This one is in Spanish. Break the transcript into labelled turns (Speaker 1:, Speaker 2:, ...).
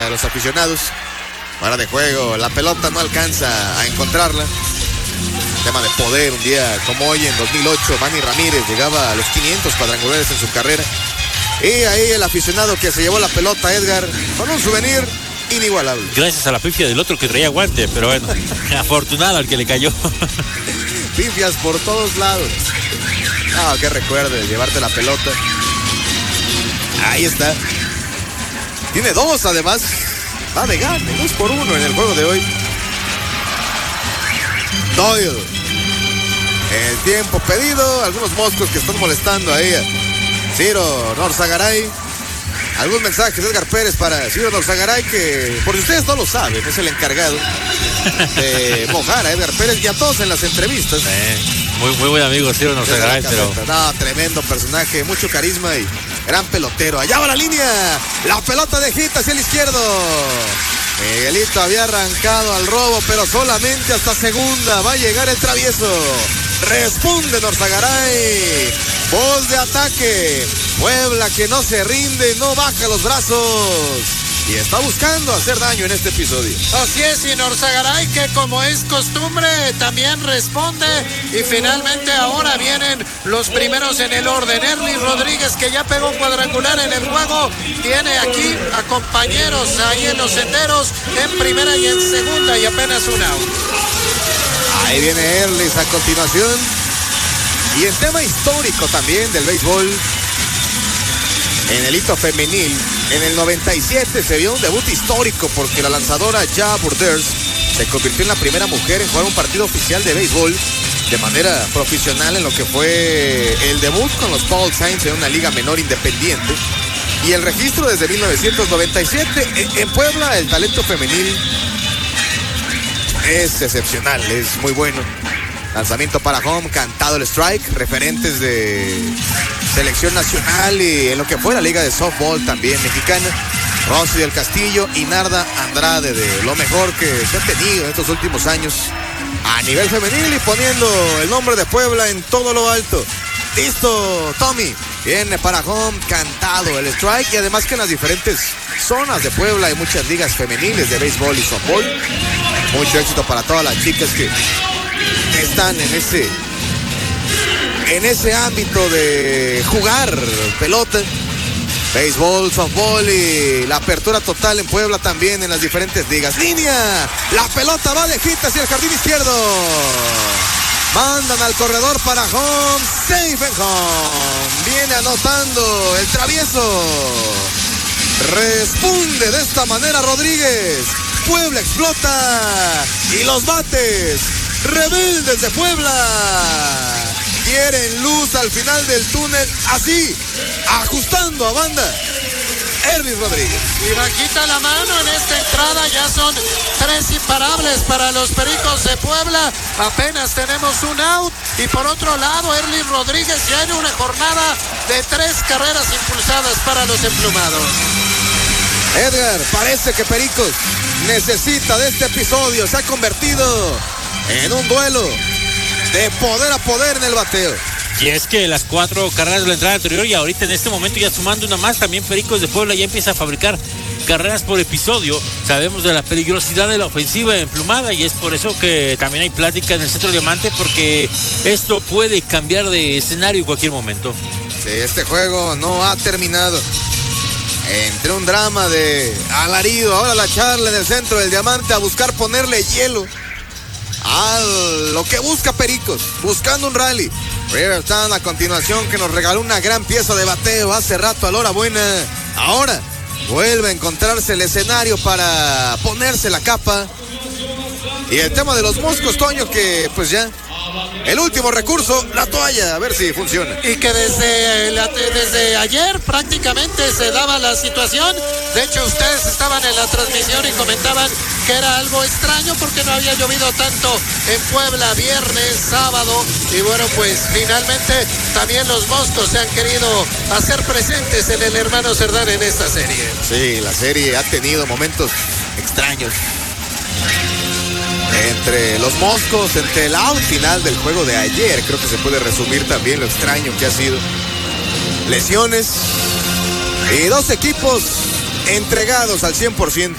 Speaker 1: A los aficionados, fuera de juego, la pelota no alcanza a encontrarla. Tema de poder, un día como hoy en 2008, Manny Ramírez llegaba a los 500 cuadrangulares en su carrera. Y ahí el aficionado que se llevó la pelota, Edgar, con un souvenir inigualable.
Speaker 2: Gracias a la pifia del otro que traía guante, pero bueno, afortunado al que le cayó.
Speaker 1: Pifias por todos lados. No, que recuerde llevarte la pelota. Ahí está. Tiene dos además. Va de gane, 2-1 en el juego de hoy. Doyle. El tiempo pedido. Algunos moscos que están molestando ahí a Ciro Norzagaray. Algún mensaje de Edgar Pérez para Ciro Norzagaray, que por si ustedes no lo saben, es el encargado de mojar a Edgar Pérez y a todos en las entrevistas.
Speaker 2: Muy buen amigo Ciro Norzagaray, pero...
Speaker 1: No, tremendo personaje, mucho carisma y gran pelotero. Allá va la línea. La pelota de hit hacia el izquierdo. Miguelito había arrancado al robo, pero solamente hasta segunda. Va a llegar el travieso. Responde Norzagaray. Voz de ataque. Puebla que no se rinde, no baja los brazos. Y está buscando hacer daño en este episodio.
Speaker 3: Así es, y Norzagaray, que como es costumbre también responde. Y finalmente ahora vienen los primeros en el orden. Erly Rodríguez, que ya pegó cuadrangular en el juego, tiene aquí a compañeros ahí en los senderos, en primera y en segunda, y apenas un out.
Speaker 1: Ahí viene Erly a continuación. Y en tema histórico también del béisbol, en el hito femenil, en el 97 se vio un debut histórico porque la lanzadora Ja Burders se convirtió en la primera mujer en jugar un partido oficial de béisbol de manera profesional, en lo que fue el debut con los Paul Saints en una liga menor independiente. Y el registro desde 1997 en Puebla, el talento femenil es excepcional, es muy bueno. Lanzamiento para home, cantado el strike, referentes de selección nacional y en lo que fue la liga de softball también mexicana. Rosy del Castillo y Narda Andrade, de lo mejor que se ha tenido en estos últimos años a nivel femenil y poniendo el nombre de Puebla en todo lo alto. Listo, Tommy. Viene para home, cantado el strike, y además que en las diferentes zonas de Puebla hay muchas ligas femeniles de béisbol y softball. Mucho éxito para todas las chicas que están en ese ámbito de jugar pelota, béisbol, softball, y la apertura total en Puebla también en las diferentes ligas. Línea, la pelota va de hit hacia el jardín izquierdo. Mandan al corredor para home, safe and home. Viene anotando el travieso. Responde de esta manera Rodríguez. Puebla explota y los bates rebeldes de Puebla quieren luz al final del túnel, así, ajustando a banda. Erly Rodríguez.
Speaker 3: Y bajita la mano en esta entrada, ya son 3 imparables para los Pericos de Puebla. Apenas tenemos un out. Y por otro lado, Erly Rodríguez ya en una jornada de 3 carreras impulsadas para los emplumados.
Speaker 1: Edgar, parece que Pericos necesita de este episodio. Se ha convertido en un duelo de poder a poder en el bateo.
Speaker 2: Y es que las 4 carreras de la entrada anterior y ahorita en este momento ya sumando una más, también Pericos de Puebla ya empieza a fabricar carreras por episodio. Sabemos de la peligrosidad de la ofensiva emplumada y es por eso que también hay plática en el Centro Diamante, porque esto puede cambiar de escenario en cualquier momento.
Speaker 1: Sí, este juego no ha terminado. Entre un drama de alarido, ahora la charla en el Centro del Diamante a buscar ponerle hielo a lo que busca Pericos, buscando un rally. Rivertown a continuación, que nos regaló una gran pieza de bateo hace rato a la hora buena. Ahora vuelve a encontrarse el escenario para ponerse la capa. Y el tema de los moscos, Toño, que pues ya el último recurso, la toalla, a ver si funciona.
Speaker 3: Y que desde ayer prácticamente se daba la situación. De hecho, ustedes estaban en la transmisión y comentaban que era algo extraño porque no había llovido tanto en Puebla viernes, sábado. Y bueno, pues finalmente también los moscos se han querido hacer presentes en el hermano Cerdán en esta serie.
Speaker 1: Sí, la serie ha tenido momentos extraños. Entre los moscos, entre el out final del juego de ayer, creo que se puede resumir también lo extraño que ha sido. Lesiones y 2 equipos entregados al 100%.